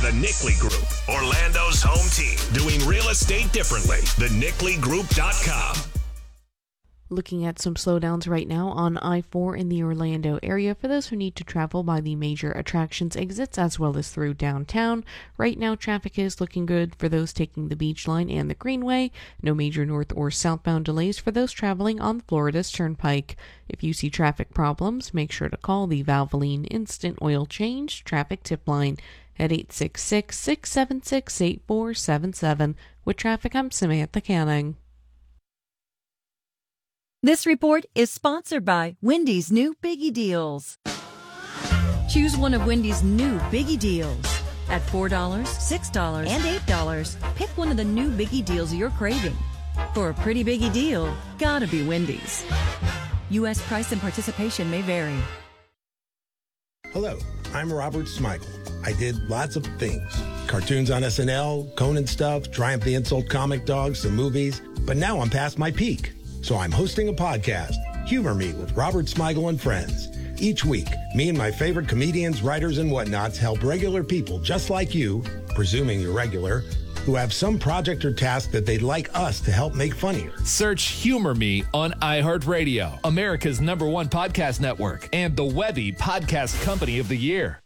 The Nickley Group, Orlando's home team, doing real estate differently. TheNickleyGroup.com. Looking at some slowdowns right now on I-4 in the Orlando area for those who need to travel by the major attractions exits as well as through downtown. Right now, traffic is looking good for those taking the Beach Line and the Greenway. No major north or southbound delays for those traveling on Florida's Turnpike. If you see traffic problems, make sure to call the Valvoline Instant Oil Change Traffic Tip Line at 866-676-8477. With traffic, I'm Samantha Canning. This report is sponsored by Wendy's new Biggie Deals. Choose one of Wendy's new Biggie Deals. At $4, $6, and $8, pick one of the new Biggie Deals you're craving. For a pretty biggie deal, gotta be Wendy's. U.S. price and participation may vary. Hello, I'm Robert Smigel. I did lots of things. Cartoons on SNL, Conan stuff, Triumph the Insult Comic Dogs, some movies. But now I'm past my peak. So I'm hosting a podcast, Humor Me with Robert Smigel and Friends. Each week, me and my favorite comedians, writers, and whatnots help regular people just like you, presuming you're regular, who have some project or task that they'd like us to help make funnier. Search Humor Me on iHeartRadio, America's #1 podcast network, and the Webby Podcast Company of the Year.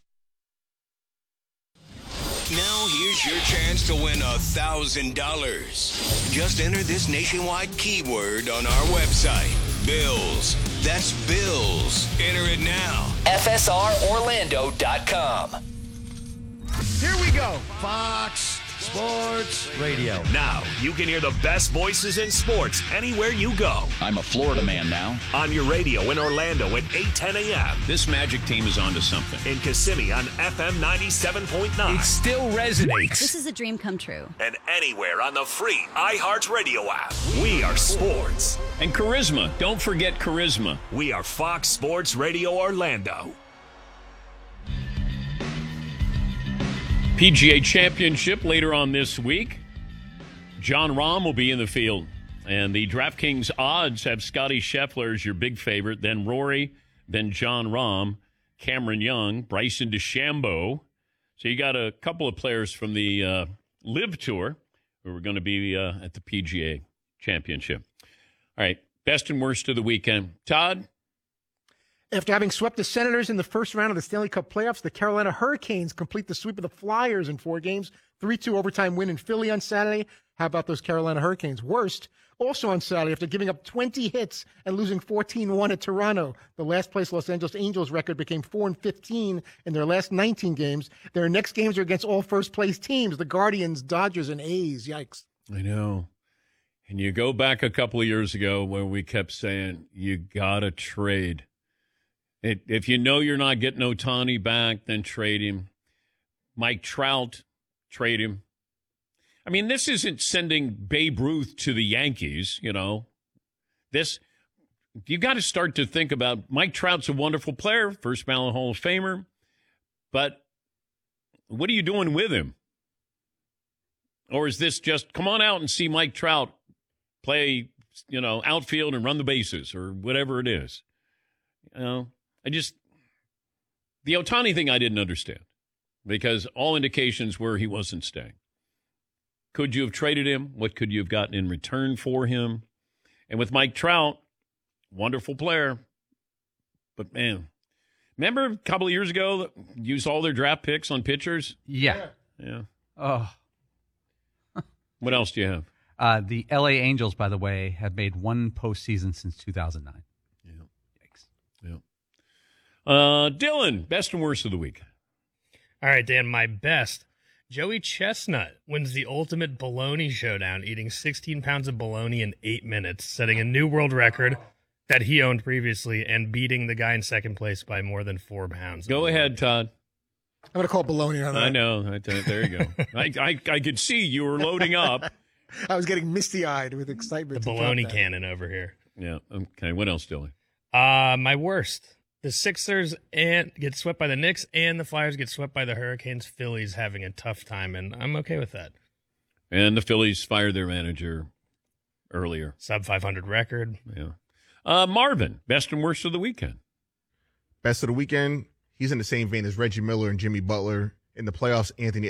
Now here's your chance to win $1,000. Just enter this nationwide keyword on our website, Bills. That's Bills. Enter it now. FSROrlando.com. Here we go. Fox Sports Radio. Now you can hear the best voices in sports anywhere you go. I'm a Florida man now. On your radio in Orlando at 8:10 a.m. This Magic team is onto something. In Kissimmee on FM 97.9. It still resonates. This is a dream come true. And anywhere on the free iHeartRadio app. We are sports. And charisma. Don't forget charisma. We are Fox Sports Radio Orlando. PGA Championship later on this week. Jon Rahm will be in the field. And the DraftKings odds have Scotty Scheffler as your big favorite, then Rory, then Jon Rahm, Cameron Young, Bryson DeChambeau. So you got a couple of players from the LIV Tour who are going to be at the PGA Championship. All right, best and worst of the weekend. Todd? After having swept the Senators in the first round of the Stanley Cup playoffs, the Carolina Hurricanes complete the sweep of the Flyers in 4 games. 3-2 overtime win in Philly on Saturday. How about those Carolina Hurricanes? Worst, also on Saturday, after giving up 20 hits and losing 14-1 at Toronto. The last place Los Angeles Angels record became 4-15 in their last 19 games. Their next games are against all first-place teams, the Guardians, Dodgers, and A's. Yikes. I know. And you go back a couple of years ago where we kept saying, you got to trade. If you know you're not getting Ohtani back, then trade him. Mike Trout, trade him. I mean, this isn't sending Babe Ruth to the Yankees, you know. You got to start to think about Mike Trout's a wonderful player, first ballot Hall of Famer, but what are you doing with him? Or is this just come on out and see Mike Trout play, you know, outfield and run the bases or whatever it is? You know, the Ohtani thing I didn't understand because all indications were he wasn't staying. Could you have traded him? What could you have gotten in return for him? And with Mike Trout, wonderful player. But, man, remember a couple of years ago, used all their draft picks on pitchers? Yeah. Oh. What else do you have? The L.A. Angels, by the way, have made one postseason since 2009. Yeah. Yikes. Yeah. Dylan, best and worst of the week. All right, Dan, my best. Joey Chestnut wins the ultimate bologna showdown, eating 16 pounds of bologna in 8 minutes, setting a new world record that he owned previously and beating the guy in second place by more than 4 pounds. Go ahead, Todd. I'm going to call bologna on that. I know. There you go. I could see you were loading up. I was getting misty-eyed with excitement. The bologna cannon over here. Yeah. Okay. What else, Dylan? My worst. The Sixers get swept by the Knicks, and the Flyers get swept by the Hurricanes. Phillies having a tough time, and I'm okay with that. And the Phillies fired their manager earlier. Sub 500 record. Yeah. Marvin, best and worst of the weekend. Best of the weekend, he's in the same vein as Reggie Miller and Jimmy Butler. In the playoffs, Anthony